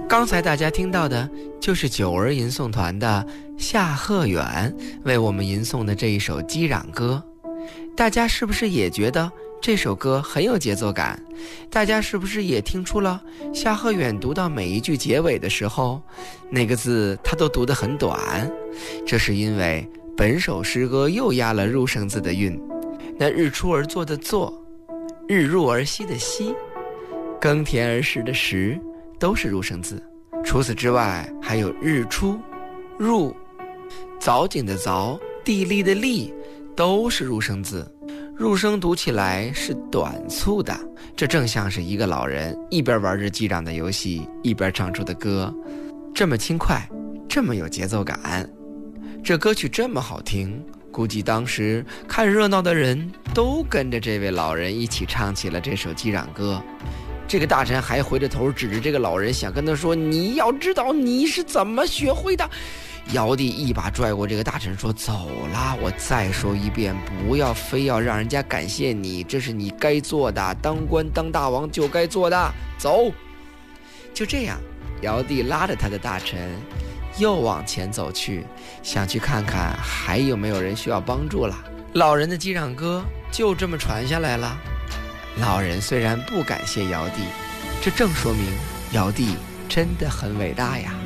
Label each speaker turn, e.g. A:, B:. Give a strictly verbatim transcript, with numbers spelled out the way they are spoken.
A: 刚才大家听到的就是九儿吟诵团的夏鹤远为我们吟诵的这一首击壤歌。大家是不是也觉得这首歌很有节奏感？大家是不是也听出了夏鹤远读到每一句结尾的时候，那个字他都读得很短？这是因为本首诗歌又押了入声字的韵。那日出而作的作，日入而息的息，耕田而时的时，都是入声字。除此之外，还有日出、入、凿井的凿、地利的利，都是入声字。入声读起来是短促的，这正像是一个老人一边玩着击壤的游戏，一边唱出的歌，这么轻快，这么有节奏感。这歌曲这么好听，估计当时看热闹的人都跟着这位老人一起唱起了这首击壤歌。这个大臣还回着头指着这个老人，想跟他说，你要知道你是怎么学会的。尧帝一把拽过这个大臣说，走啦，我再说一遍，不要非要让人家感谢你，这是你该做的，当官当大王就该做的，走。就这样，尧帝拉着他的大臣又往前走去，想去看看还有没有人需要帮助了。老人的击壤歌就这么传下来了。老人虽然不感谢尧帝，这正说明尧帝真的很伟大呀。